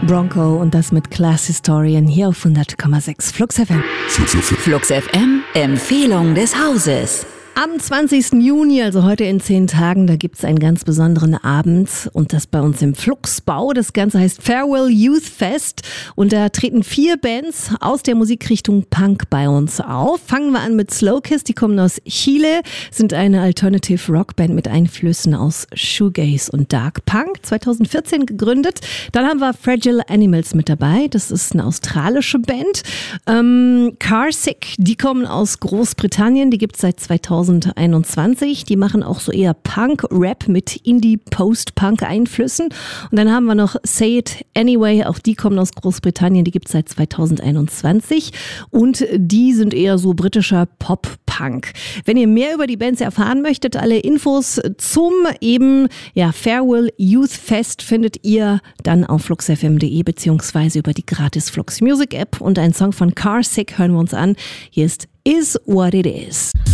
Bronco und das mit Class Historian hier auf 100,6 Flux FM. Flux FM, Empfehlung des Hauses. Am 20. Juni, also heute in 10 Tagen, da gibt es einen ganz besonderen Abend und das bei uns im Fluxbau. Das Ganze heißt Farewell Youth Fest und da treten 4 Bands aus der Musikrichtung Punk bei uns auf. Fangen wir an mit Slowkiss, die kommen aus Chile, sind eine Alternative Rockband mit Einflüssen aus Shoegaze und Dark Punk, 2014 gegründet. Dann haben wir Fragile Animals mit dabei, das ist eine australische Band. Carsick, die kommen aus Großbritannien, die gibt es seit 2021. Die machen auch so eher Punk-Rap mit Indie-Post-Punk-Einflüssen. Und dann haben wir noch Say It Anyway, auch die kommen aus Großbritannien, die gibt es seit 2021. Und die sind eher so britischer Pop-Punk. Wenn ihr mehr über die Bands erfahren möchtet, alle Infos zum Farewell Youth Fest findet ihr dann auf fluxfm.de beziehungsweise über die gratis Flux Music App. Und einen Song von Carsick hören wir uns an. Hier ist Is What It Is.